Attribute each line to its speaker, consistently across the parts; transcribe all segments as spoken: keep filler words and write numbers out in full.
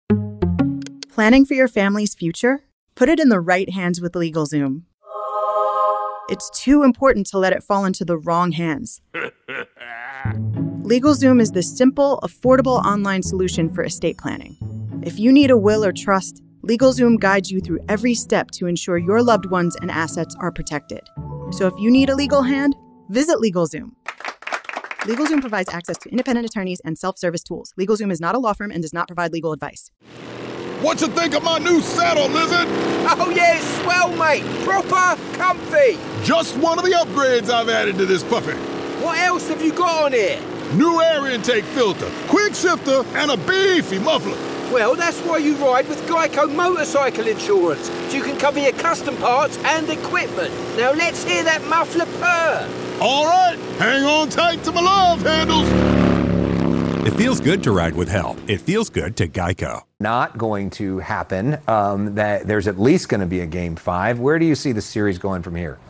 Speaker 1: Planning for your family's future? Put it in the right hands with LegalZoom. It's too important to let it fall into the wrong hands. LegalZoom is the simple, affordable online solution for estate planning. If you need a will or trust, LegalZoom guides you through every step to ensure your loved ones and assets are protected. So if you need a legal hand, visit LegalZoom. LegalZoom provides access to independent attorneys and self-service tools. LegalZoom is not a law firm and does not provide legal advice.
Speaker 2: What you think of my new saddle, Lizard?
Speaker 3: Oh, yeah, it's swell, mate. Proper comfy.
Speaker 2: Just one of the upgrades I've added to this puppy.
Speaker 3: What else have you got on here?
Speaker 2: New air intake filter, quick shifter, and a beefy muffler.
Speaker 3: Well, that's why you ride with Geico Motorcycle Insurance, so you can cover your custom parts and equipment. Now let's hear that muffler purr.
Speaker 2: All right, hang on tight to my love handles.
Speaker 4: It feels good to ride with help. It feels good to Geico.
Speaker 5: Not going to happen. Um, that there's at least going to be a game five. Where do you see the series going from here?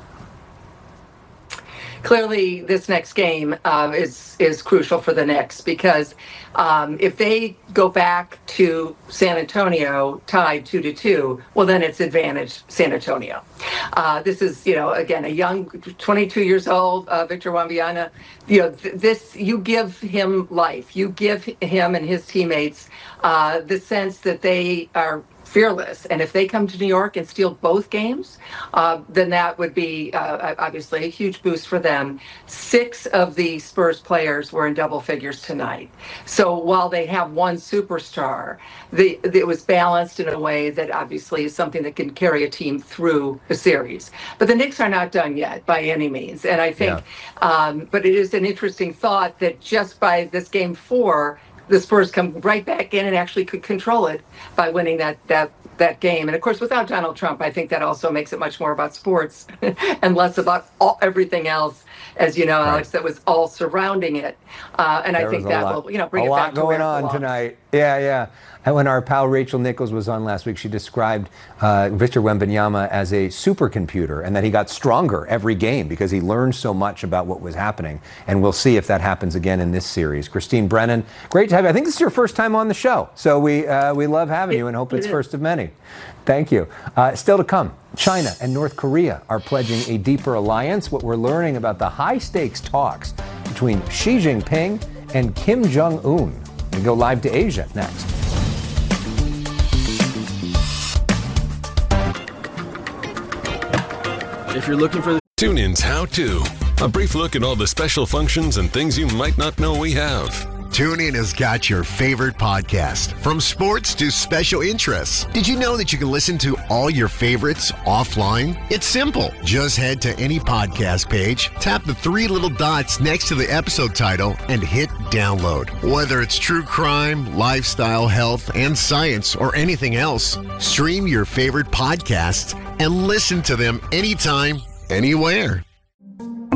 Speaker 6: Clearly, this next game uh, is is crucial for the Knicks because um, if they go back to San Antonio tied two to two, well, then it's advantage San Antonio. Uh, this is, you know, again, a young, twenty-two years old uh, Victor Wembanyama. You know, th- this you give him life. You give him and his teammates uh, the sense that they are fearless. And if they come to New York and steal both games, uh, then that would be uh, obviously a huge boost for them. Six of the Spurs players were in double figures tonight. So while they have one superstar, the, the, it was balanced in a way that obviously is something that can carry a team through the series. But the Knicks are not done yet by any means. And I think, yeah. um, but it is an interesting thought that just by this game four, the Spurs come right back in and actually could control it by winning that that that game. And of course, without Donald Trump, I think that also makes it much more about sports and less about all, everything else, as you know, right. Alex, that was all surrounding it. Uh, and there I think that lot, will, you know, bring it back to where it belongs. A lot going on
Speaker 5: tonight. Yeah, yeah. And when our pal Rachel Nichols was on last week, she described uh, Victor Wembanyama as a supercomputer and that he got stronger every game because he learned so much about what was happening. And we'll see if that happens again in this series. Christine Brennan, great to have you. I think this is your first time on the show. So we uh, we love having
Speaker 6: it,
Speaker 5: you and hope it's
Speaker 6: it
Speaker 5: first of many. Thank you. Uh, still to come, China and North Korea are pledging a deeper alliance. What we're learning about the high-stakes talks between Xi Jinping and Kim Jong-un. We go live to Asia next.
Speaker 7: If you're looking for the
Speaker 8: TuneIn's How To, a brief look at all the special functions and things you might not know we have.
Speaker 9: TuneIn has got your favorite podcast, from sports to special interests. Did you know that you can listen to all your favorites offline? It's simple. Just head to any podcast page, tap the three little dots next to the episode title, and hit download. Whether it's true crime, lifestyle, health, and science, or anything else, stream your favorite podcasts and listen to them anytime, anywhere.